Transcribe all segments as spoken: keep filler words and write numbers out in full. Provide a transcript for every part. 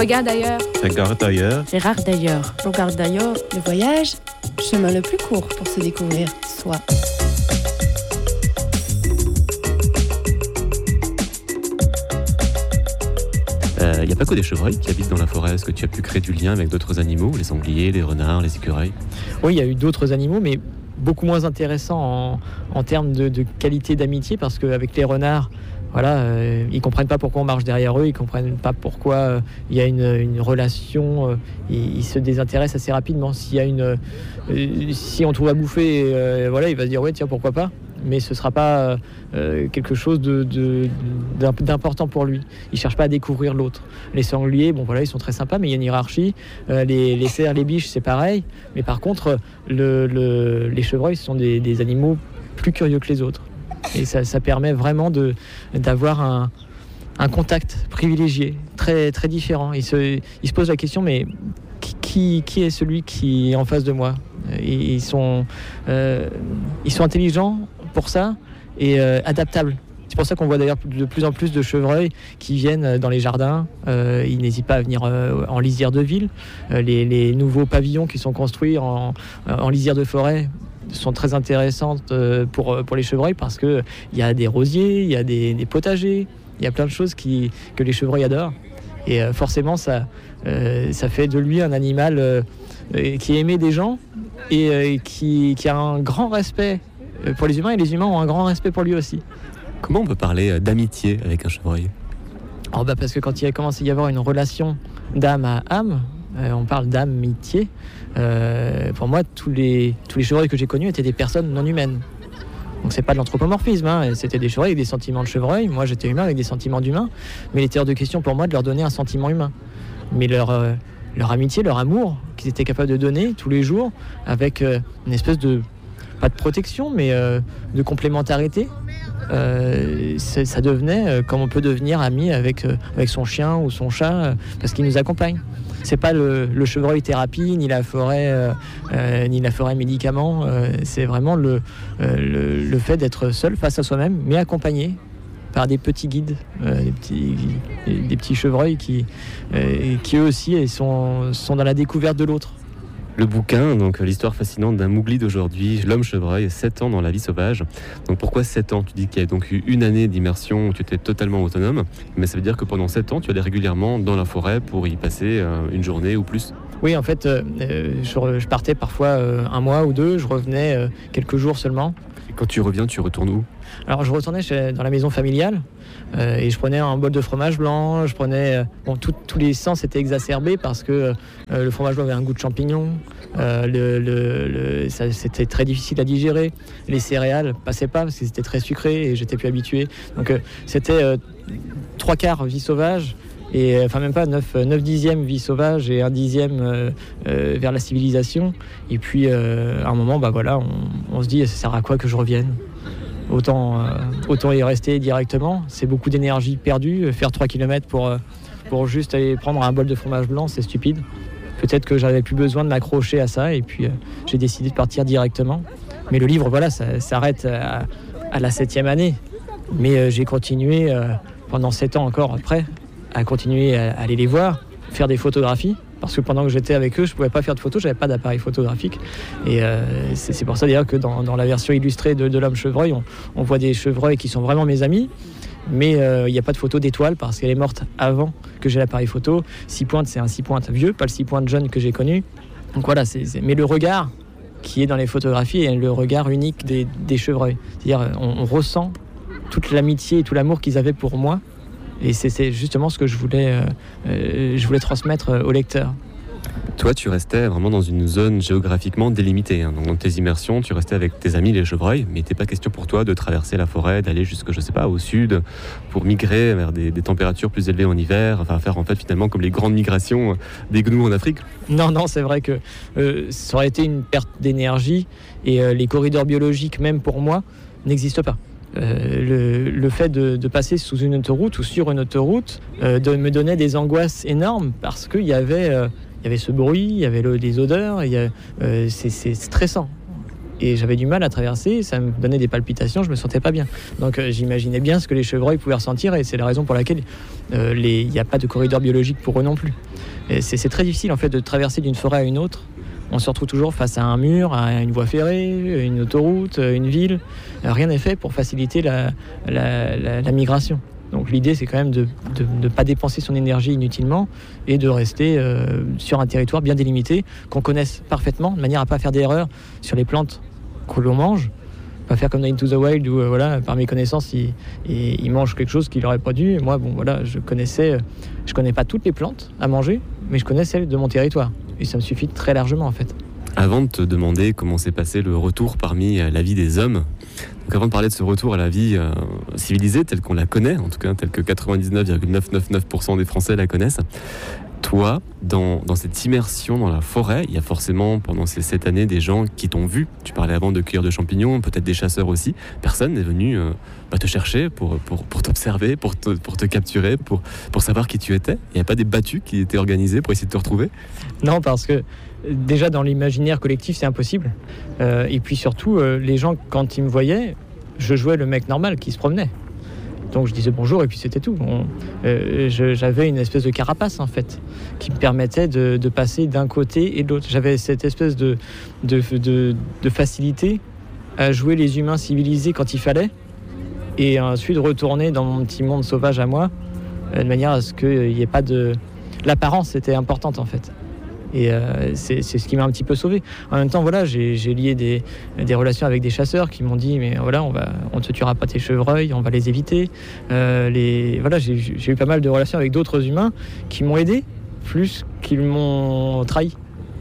Regarde ailleurs. Regarde ailleurs. Regarde ailleurs. Regarde ailleurs. Le voyage, chemin le plus court pour se découvrir soi. Il euh, n'y a pas que des chevreuils qui habitent dans la forêt. Est-ce que tu as pu créer du lien avec d'autres animaux, les sangliers, les renards, les écureuils? Oui, il y a eu d'autres animaux, mais beaucoup moins intéressants en, en termes de, de qualité d'amitié, parce qu'avec les renards, voilà, euh, ils ne comprennent pas pourquoi on marche derrière eux, ils ne comprennent pas pourquoi euh, il y a une, une relation, euh, ils, ils se désintéressent assez rapidement. S'il y a une, euh, si on trouve à bouffer, euh, voilà, il va se dire ouais, tiens, pourquoi pas. Mais ce ne sera pas euh, quelque chose de, de, d'important pour lui. Il ne cherche pas à découvrir l'autre. Les sangliers, bon voilà, ils sont très sympas, mais il y a une hiérarchie. Euh, les, les cerfs, les biches, c'est pareil. Mais par contre, le, le, les chevreuils, ce sont des, des animaux plus curieux que les autres. Et ça, ça permet vraiment de, d'avoir un, un contact privilégié, très, très différent. Il se, il se pose la question, mais qui, qui est celui qui est en face de moi ? Ils sont, euh, ils sont intelligents pour ça et euh, adaptables. C'est pour ça qu'on voit d'ailleurs de plus en plus de chevreuils qui viennent dans les jardins. Euh, ils n'hésitent pas à venir euh, en lisière de ville. Euh, les, les nouveaux pavillons qui sont construits en, en lisière de forêt sont très intéressantes pour, pour les chevreuils parce qu'il y a des rosiers, il y a des, des potagers, il y a plein de choses qui, que les chevreuils adorent. Et euh, forcément, ça, euh, ça fait de lui un animal euh, qui est aimé des gens et euh, qui, qui a un grand respect pour les humains, et les humains ont un grand respect pour lui aussi. Comment on peut parler d'amitié avec un chevreuil ? Oh bah parce que quand il a commencé à y avoir une relation d'âme à âme, euh, on parle d'amitié, euh, pour moi, tous les, tous les chevreuils que j'ai connus étaient des personnes non humaines. Donc c'est pas de l'anthropomorphisme, hein. C'était des chevreuils avec des sentiments de chevreuil. Moi j'étais humain avec des sentiments d'humain, mais il était hors de question pour moi de leur donner un sentiment humain. Mais leur, euh, leur amitié, leur amour qu'ils étaient capables de donner tous les jours avec euh, une espèce de, pas de protection, mais euh, de complémentarité, euh, ça devenait euh, comme on peut devenir ami avec, euh, avec son chien ou son chat euh, parce qu'il nous accompagne. C'est pas le, le chevreuil thérapie, ni la forêt, euh, euh, ni la forêt médicament. Euh, c'est vraiment le, euh, le, le fait d'être seul face à soi-même, mais accompagné par des petits guides, euh, des, petits, des, des petits chevreuils qui, euh, qui eux aussi sont, sont dans la découverte de l'autre. Le bouquin, donc l'histoire fascinante d'un Mowgli d'aujourd'hui, l'homme chevreuil, sept ans dans la vie sauvage. Donc pourquoi sept ans ? Tu dis qu'il y a donc eu une année d'immersion où tu étais totalement autonome, mais ça veut dire que pendant sept ans, tu allais régulièrement dans la forêt pour y passer euh, une journée ou plus ? Oui, en fait, euh, je, je partais parfois euh, un mois ou deux, je revenais euh, quelques jours seulement. Et quand tu reviens, tu retournes où ? Alors je retournais chez, dans la maison familiale euh, et je prenais un bol de fromage blanc, je prenais... Euh, bon, tout, tous les sens étaient exacerbés parce que euh, le fromage blanc avait un goût de champignon, euh, le, le, le, ça, c'était très difficile à digérer, les céréales passaient pas parce que c'était très sucré et j'étais plus habitué. Donc euh, c'était euh, trois quarts vie sauvage, et enfin même pas neuf dixièmes vie sauvage et un dixième euh, euh, vers la civilisation. Et puis euh, à un moment, bah voilà, on, on se dit, ça sert à quoi que je revienne ? Autant, euh, autant y rester directement. C'est beaucoup d'énergie perdue. Faire trois kilomètres pour, euh, pour juste aller prendre un bol de fromage blanc, c'est stupide. Peut-être que j'avais plus besoin de m'accrocher à ça et puis euh, j'ai décidé de partir directement. Mais le livre, voilà, ça s'arrête à, à la septième année. Mais euh, j'ai continué euh, pendant sept ans encore après à continuer à, à aller les voir, faire des photographies. Parce que pendant que j'étais avec eux, je ne pouvais pas faire de photos, je n'avais pas d'appareil photographique. Et euh, c'est, c'est pour ça d'ailleurs que dans, dans la version illustrée de, de l'homme chevreuil, on, on voit des chevreuils qui sont vraiment mes amis. Mais il euh, n'y a pas de photo d'étoile parce qu'elle est morte avant que j'ai l'appareil photo. Six pointes, c'est un six pointes vieux, pas le six pointes jeune que j'ai connu. Donc voilà, c'est, c'est... mais le regard qui est dans les photographies est le regard unique des, des chevreuils. C'est-à-dire on, on ressent toute l'amitié et tout l'amour qu'ils avaient pour moi. Et c'est, c'est justement ce que je voulais, euh, euh, je voulais transmettre euh, au lecteur. Toi, tu restais vraiment dans une zone géographiquement délimitée. Hein. Donc, dans tes immersions, tu restais avec tes amis les chevreuils, mais il n'était pas question pour toi de traverser la forêt, d'aller jusque, je sais pas, au sud, pour migrer vers des, des températures plus élevées en hiver, enfin faire en fait finalement comme les grandes migrations des gnous en Afrique. Non, non, c'est vrai que euh, ça aurait été une perte d'énergie et euh, les corridors biologiques, même pour moi, n'existent pas. Euh, le, le fait de, de passer sous une autoroute ou sur une autoroute euh, de, me donnait des angoisses énormes parce qu'il y avait, euh, il y avait ce bruit, il y avait le, des odeurs, il y a, euh, c'est, c'est stressant. Et j'avais du mal à traverser, ça me donnait des palpitations, je me sentais pas bien. Donc euh, j'imaginais bien ce que les chevreuils pouvaient ressentir et c'est la raison pour laquelle euh, les, il n'y a pas de corridor biologique pour eux non plus. Et c'est, c'est très difficile en fait de traverser d'une forêt à une autre. On se retrouve toujours face à un mur, à une voie ferrée, une autoroute, une ville. Rien n'est fait pour faciliter la, la, la, la migration. Donc l'idée, c'est quand même de ne pas dépenser son énergie inutilement et de rester euh, sur un territoire bien délimité, qu'on connaisse parfaitement, de manière à ne pas faire d'erreur sur les plantes que l'on mange. Pas faire comme dans Into the Wild où, euh, voilà, par mes connaissances, il, il, il mange quelque chose qu'il n'aurait pas dû. Et moi, bon, voilà, je connaissais, je connais pas toutes les plantes à manger, mais je connais celles de mon territoire. Et ça me suffit très largement, en fait. Avant de te demander comment s'est passé le retour parmi la vie des hommes, donc avant de parler de ce retour à la vie euh, civilisée telle qu'on la connaît, en tout cas telle que quatre-vingt-dix-neuf virgule neuf cent quatre-vingt-dix-neuf pour cent des Français la connaissent, toi, dans, dans cette immersion dans la forêt, il y a forcément pendant ces sept années des gens qui t'ont vu. Tu parlais avant de cueilleurs de champignons, peut-être des chasseurs aussi. Personne n'est venu euh, bah, te chercher pour, pour, pour t'observer, pour te, pour te capturer, pour, pour savoir qui tu étais. Il n'y a pas des battues qui étaient organisées pour essayer de te retrouver? Non, parce que déjà dans l'imaginaire collectif, c'est impossible. Euh, et puis surtout, euh, les gens, quand ils me voyaient, je jouais le mec normal qui se promenait. Donc je disais bonjour et puis c'était tout. On, euh, je, j'avais une espèce de carapace en fait qui me permettait de, de passer d'un côté et de l'autre. J'avais cette espèce de, de, de, de facilité à jouer les humains civilisés quand il fallait et ensuite retourner dans mon petit monde sauvage à moi de manière à ce qu'il n'y ait pas de... L'apparence était importante en fait. Et euh, c'est, c'est ce qui m'a un petit peu sauvé. En même temps, voilà, j'ai, j'ai lié des, des relations avec des chasseurs qui m'ont dit mais voilà, on va, on ne te tuera pas tes chevreuils, on va les éviter. Euh, les, voilà, j'ai, j'ai eu pas mal de relations avec d'autres humains qui m'ont aidé plus qu'ils m'ont trahi.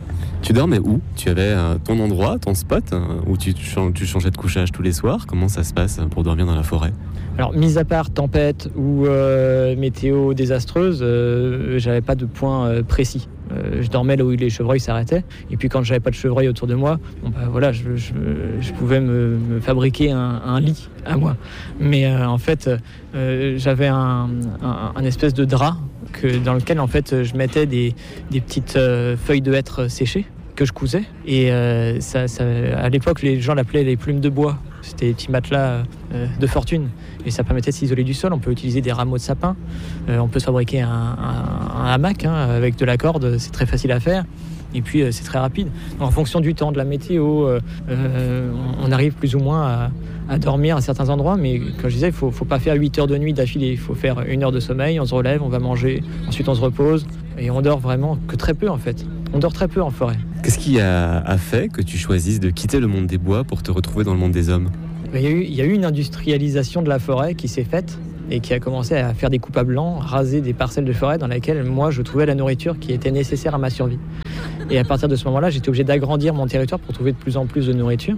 Tu dormais où? Tu avais euh, ton endroit, ton spot, euh, où tu, tu changeais de couchage tous les soirs? Comment ça se passe pour dormir dans la forêt? Alors, mis à part tempête ou euh, météo désastreuse, euh, j'avais pas de point euh, précis. Euh, je dormais là où les chevreuils s'arrêtaient. Et puis quand j'avais pas de chevreuils autour de moi, bon bah voilà, je, je, je pouvais me, me fabriquer un, un lit à moi. Mais euh, en fait, euh, j'avais un, un, un espèce de drap que, dans lequel en fait je mettais des, des petites euh, feuilles de hêtre séchées que je cousais. Et euh, ça, ça, à l'époque, les gens l'appelaient les plumes de bois. C'était des petits matelas euh, de fortune. Et ça permettait de s'isoler du sol. On peut utiliser des rameaux de sapin. Euh, on peut se fabriquer un, un, un hamac hein, avec de la corde. C'est très facile à faire. Et puis, euh, c'est très rapide. Donc, en fonction du temps, de la météo, euh, euh, on arrive plus ou moins à, à dormir à certains endroits. Mais comme je disais, il ne faut, faut pas faire huit heures de nuit d'affilée. Il faut faire une heure de sommeil. On se relève, on va manger. Ensuite, on se repose. Et on dort vraiment que très peu, en fait. On dort très peu en forêt. Qu'est-ce qui a, a fait que tu choisisses de quitter le monde des bois pour te retrouver dans le monde des hommes? Il y a eu, il y a eu une industrialisation de la forêt qui s'est faite et qui a commencé à faire des coupes à blanc, raser des parcelles de forêt dans lesquelles moi je trouvais la nourriture qui était nécessaire à ma survie. Et à partir de ce moment-là, j'étais obligé d'agrandir mon territoire pour trouver de plus en plus de nourriture.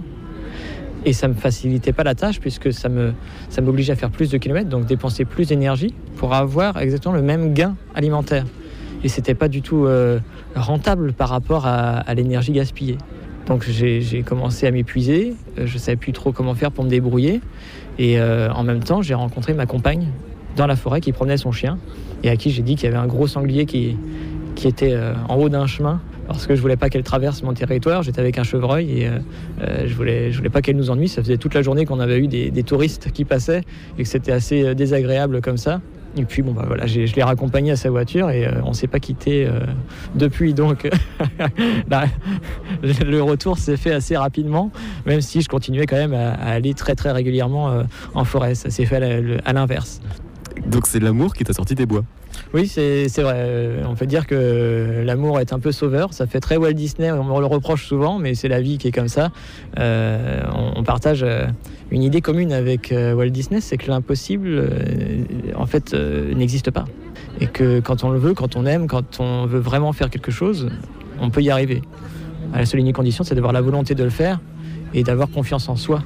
Et ça ne me facilitait pas la tâche puisque ça, me, ça m'obligeait à faire plus de kilomètres, donc dépenser plus d'énergie pour avoir exactement le même gain alimentaire. Et c'était pas du tout euh, rentable par rapport à, à l'énergie gaspillée. Donc j'ai, j'ai commencé à m'épuiser, je ne savais plus trop comment faire pour me débrouiller. Et euh, en même temps, j'ai rencontré ma compagne dans la forêt qui promenait son chien et à qui j'ai dit qu'il y avait un gros sanglier qui, qui était euh, en haut d'un chemin parce que je ne voulais pas qu'elle traverse mon territoire. J'étais avec un chevreuil et euh, euh, je ne voulais, je voulais pas qu'elle nous ennuie. Ça faisait toute la journée qu'on avait eu des, des touristes qui passaient et que c'était assez désagréable comme ça. Et puis bon bah voilà, j'ai, je l'ai raccompagné à sa voiture et euh, on ne s'est pas quitté euh, depuis. Donc là, le retour s'est fait assez rapidement, même si je continuais quand même à, à aller très très régulièrement euh, en forêt. Ça s'est fait à, à l'inverse. Donc c'est l'amour qui t'a sorti des bois? Oui, c'est, c'est vrai. On peut dire que l'amour est un peu sauveur. Ça fait très Walt Disney, on me le reproche souvent, mais c'est la vie qui est comme ça. Euh, on, on partage une idée commune avec Walt Disney, c'est que l'impossible, euh, en fait, euh, n'existe pas. Et que quand on le veut, quand on aime, quand on veut vraiment faire quelque chose, on peut y arriver. À la seule unique condition, c'est d'avoir la volonté de le faire et d'avoir confiance en soi.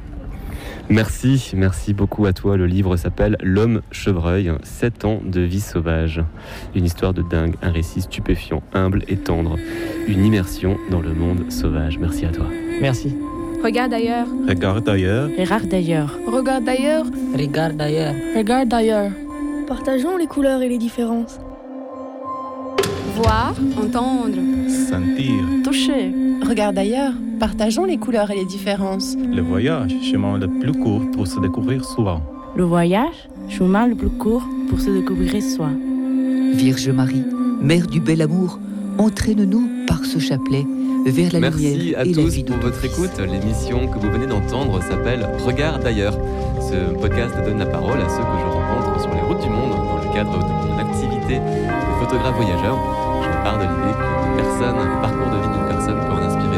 Merci, merci beaucoup à toi. Le livre s'appelle L'homme chevreuil, sept ans de vie sauvage. Une histoire de dingue, un récit stupéfiant, humble et tendre. Une immersion dans le monde sauvage. Merci à toi. Merci. Regarde ailleurs. Regarde ailleurs. Regarde ailleurs. Regarde ailleurs. Regarde ailleurs. Regarde ailleurs. Partageons les couleurs et les différences. Voir, entendre, Sentir. Toucher. Regarde ailleurs. Partageons les couleurs et les différences. Le voyage, chemin le plus court pour se découvrir soi. Le voyage, chemin le plus court pour se découvrir soi. Vierge Marie, Mère du bel amour, entraîne-nous par ce chapelet vers la Merci lumière à et la tous vie de pour ton votre Fils. écoute. L'émission que vous venez d'entendre s'appelle Regard d'ailleurs. Ce podcast donne la parole à ceux que je rencontre sur les routes du monde dans le cadre de mon activité de photographe voyageur. Je pars de l'idée qu'une personne, le parcours de vie d'une personne peut en inspirer